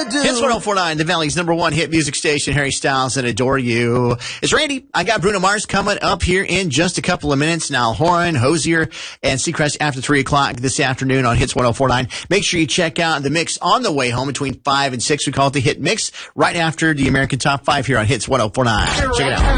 do. Hits 104.9, the Valley's #1 hit music station. Harry Styles and Adore You. It's Randy. I got Bruno Mars coming up here in just a couple of minutes. Now, Horan, Hosier, and Seacrest after 3 o'clock this afternoon on Hits 104.9. Make sure you check out the mix on the way home between 5 and 6. We call it the Hit Mix right after the American Top 5 here on Hits 104.9. Check it out.